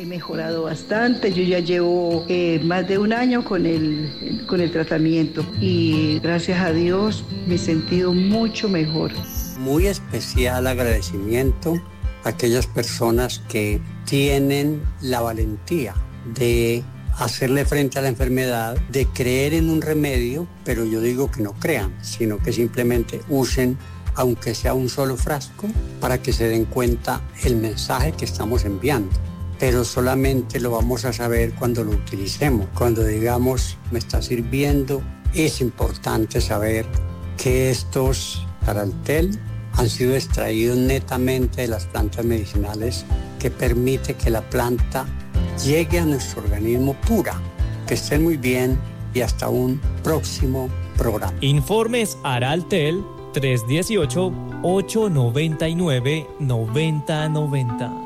He mejorado bastante, yo ya llevo más de un año con el tratamiento y gracias a Dios me he sentido mucho mejor. Muy especial agradecimiento a aquellas personas que tienen la valentía de hacerle frente a la enfermedad, de creer en un remedio, pero yo digo que no crean, sino que simplemente usen, aunque sea un solo frasco, para que se den cuenta el mensaje que estamos enviando. Pero solamente lo vamos a saber cuando lo utilicemos, cuando digamos, me está sirviendo. Es importante saber que estos Araltel han sido extraídos netamente de las plantas medicinales, que permite que la planta llegue a nuestro organismo pura. Que estén muy bien y hasta un próximo programa. Informes Araltel 318-899-9090.